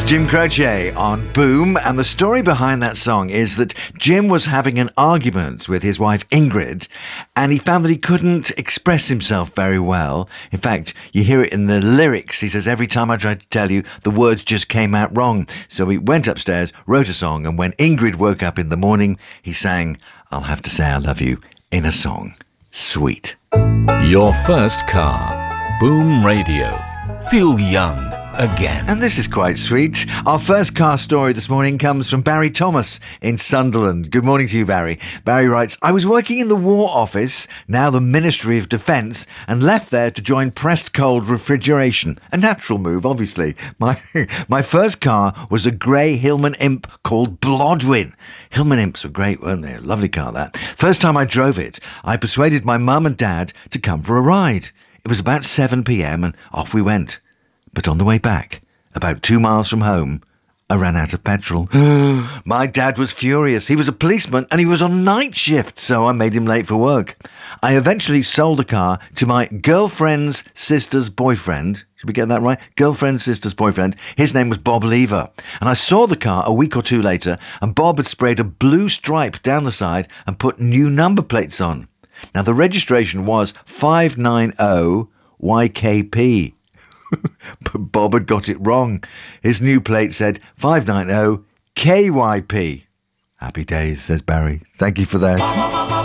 Jim Croce on Boom, and the story behind that song is that Jim was having an argument with his wife Ingrid, and he found that he couldn't express himself very well. In fact, you hear it in the lyrics. He says, every time I tried to tell you, the words just came out wrong. So he went upstairs, wrote a song, and when Ingrid woke up in the morning, he sang, I'll Have to Say I Love You in a song. Sweet. Your first car. Boom Radio. Feel young again. And this is quite sweet. Our first car story this morning comes from Barry Thomas in Sunderland. Good morning to you, Barry. Barry writes, I was working in the War Office, now the Ministry of Defence, and left there to join Pressed Cold Refrigeration. A natural move, obviously. My first car was a grey Hillman Imp called Blodwyn. Hillman Imps were great, weren't they? A lovely car, that. First time I drove it, I persuaded my mum and dad to come for a ride. It was about 7 p.m. and off we went. But on the way back, about 2 miles from home, I ran out of petrol. My dad was furious. He was a policeman and he was on night shift, so I made him late for work. I eventually sold the car to my girlfriend's sister's boyfriend. Should we get that right? Girlfriend's sister's boyfriend. His name was Bob Lever. And I saw the car a week or two later, and Bob had sprayed a blue stripe down the side and put new number plates on. Now, the registration was 590 YKP. But Bob had got it wrong. His new plate said 590 KYP. Happy days, says Barry. Thank you for that.